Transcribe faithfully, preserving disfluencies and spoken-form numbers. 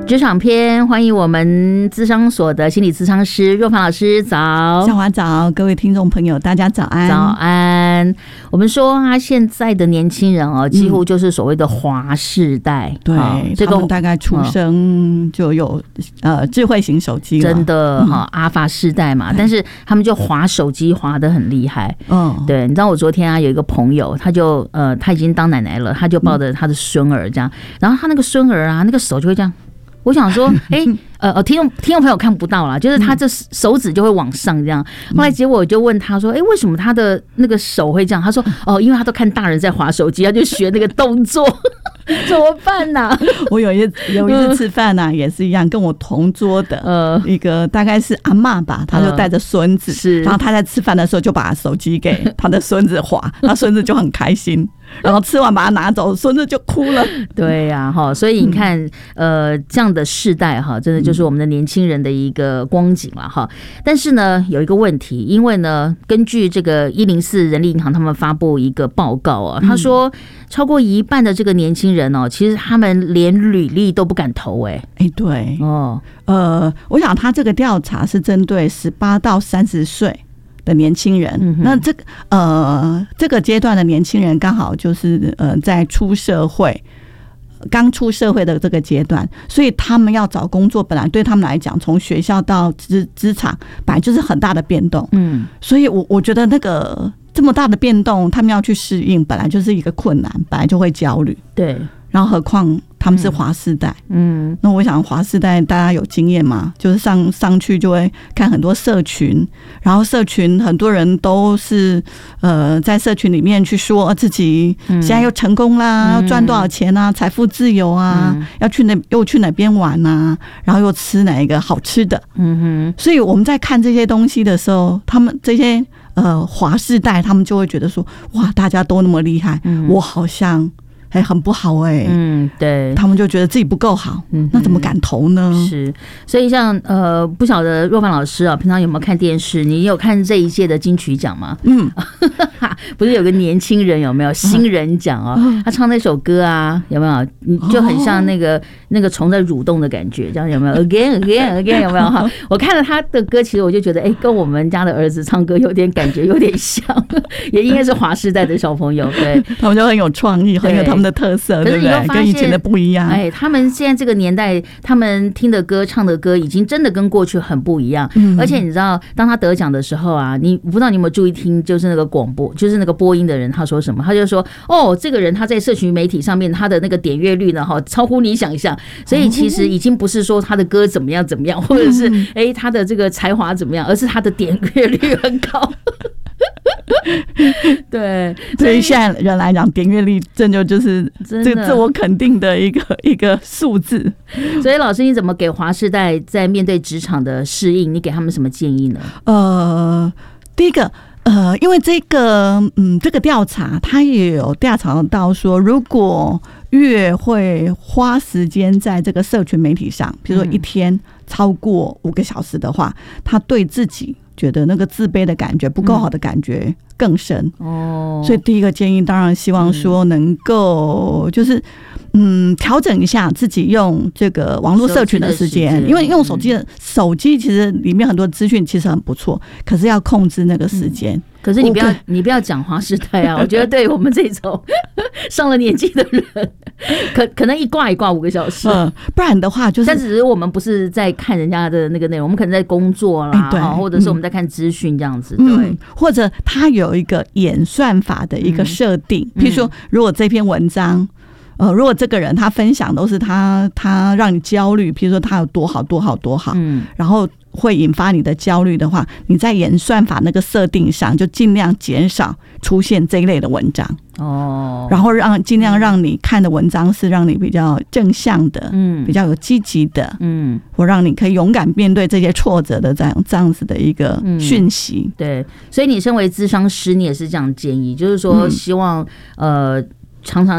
职场篇，欢迎我们諮商所的心理諮商師若凡老師，早。 小華早，各位听众朋友，大家早安。 早安。我们说啊，现在的年轻人哦，几乎就是所谓的滑世代， 嗯、对、哦，这个他们大概出生就有、嗯、呃智慧型手机了， 真的哈、嗯，阿法世代嘛，但是他们就滑手机滑得很厉害。嗯，对，你知道我昨天啊有一个朋友，他就呃他已经当奶奶了，他就抱着他的孙儿这样，然后他那个孙儿啊，那个手就会这样。我想说，哎、欸，呃，听众听众朋友看不到啦，就是他这手指就会往上这样。后来结果我就问他说，哎、欸，为什么他的那个手会这样？他说，哦，因为他都看大人在滑手机，他就学那个动作，怎么办呢、啊？ 我有一有一次吃饭呐、啊，也是一样，跟我同桌的一个大概是阿嬷吧，他就带着孙子，是，然后他在吃饭的时候就把手机给他的孙子滑，他孙子就很开心。然后吃完把它拿走，孙子就哭了。 对呀、啊，所以你看，呃，这样的世代哈，真的就是我们的年轻人的一个光景了哈。但是呢，有一个问题，因为呢，根据这个一零四人力银行他们发布一个报告啊，他说超过一半的这个年轻人哦，其实他们连履历都不敢投、欸，哎， 哎，对，哦，呃，我想他这个调查是针对十八到三十岁。的年轻人，嗯、那这个呃这个阶段的年轻人刚好就是呃在出社会，刚出社会的这个阶段，所以他们要找工作，本来对他们来讲，从学校到职职场，本来就是很大的变动，嗯，所以我我觉得那个这么大的变动，他们要去适应，本来就是一个困难，本来就会焦虑，对。然后何况他们是滑世代，嗯，那我想滑世代大家有经验嘛，就是上上去就会看很多社群，然后社群很多人都是呃在社群里面去说自己现在又成功啦，嗯、要赚多少钱啊，财富自由啊，嗯、要去哪又去哪边玩啊，然后又吃哪一个好吃的，嗯哼，所以我们在看这些东西的时候，他们这些呃滑世代，他们就会觉得说，哇，大家都那么厉害，嗯、我好像。哎、欸，很不好哎、欸，嗯，对，他们就觉得自己不够好，嗯，那怎么敢投呢？ 是，所以像呃，不晓得若凡老师啊，平常有没有看电视？你有看这一届的金曲奖吗？嗯，不是有个年轻人有没有新人奖哦？他唱那首歌啊，有没有？你就很像那个、哦、那个虫在蠕动的感觉，这样有没有 ？Again, again, again， 有没有？哈，我看了他的歌，其实我就觉得，哎、欸，跟我们家的儿子唱歌有点感觉，有点像，也应该是华世代的小朋友，对， 他们就很有创意，很有他们的特色，可是你又发现跟以前的不一样。 哎，他们现在这个年代，他们听的歌、唱的歌，已经真的跟过去很不一样。嗯、而且你知道，当他得奖的时候啊，你不知道你有没有注意听，就是那个广播，就是那个播音的人，他说什么？他就说：“哦，这个人他在社群媒体上面，他的那个点阅率呢，哈，超乎你想象。所以其实已经不是说他的歌怎么样怎么样，或者是哎他的这个才华怎么样，而是他的点阅率很高。”对， 对于现在人来讲，点阅率真的就是这个自我肯定的一个一个数字。 所以老师，你怎么给华世代在面对职场的适应？你给他们什么建议呢？ 呃，第一个。呃，因为这个，嗯，这个调查，它也有调查到说，如果越会花时间在这个社群媒体上，比如说一天超过五个小时的话，他对自己觉得那个自卑的感觉、不够好的感觉更深。哦，所以第一个建议，当然希望说能够就是。嗯，调整一下自己用这个网络社群的时间，因为用手机的手机其实里面很多资讯其实很不错，可是要控制那个时间。嗯、 可是你不要你不要讲华世代啊，我觉得对我们这种上了年纪的人，可可能一挂一挂五个小时， 嗯，不然的话就是， 但只是我们不是在看人家的那个内容，我们可能在工作啦，欸、或者是我们在看资讯这样子，对、 嗯，或者它有一个演算法的一个设定，嗯、譬如说，如果这篇文章。呃，如果这个人他分享都是他他让你焦虑，比如说他有多好多好多好，嗯，然后会引发你的焦虑的话，你在演算法那个设定上就尽量减少出现这一类的文章哦，然后让尽量让你看的文章是让你比较正向的，嗯，比较有积极的，嗯，或让你可以勇敢面对这些挫折的这样这样子的一个讯息、 嗯。对，所以你身为諮商师，你也是这样建议，就是说希望、嗯、呃常常。